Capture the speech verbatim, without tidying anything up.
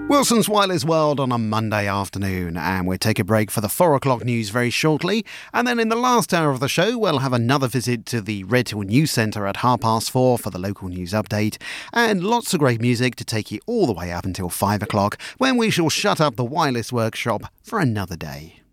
Wilson's Wireless World on a Monday afternoon, and we'll take a break for the four o'clock news very shortly. And then in the last hour of the show, we'll have another visit to the Redhill News Centre at half past four for the local news update, and lots of great music to take you all the way up until five o'clock, when we shall shut up the wireless workshop for another day.